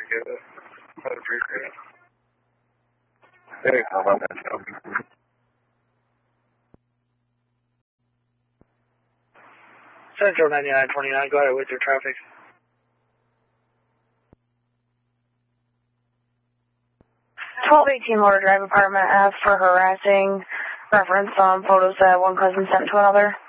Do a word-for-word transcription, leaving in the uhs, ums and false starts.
get it. I'd appreciate it. Hey, how about that job? Central ninety-nine twenty-nine, go ahead with your traffic. twelve eighteen Laura Drive, apartment F for harassing, reference on photos that one cousin sent to another.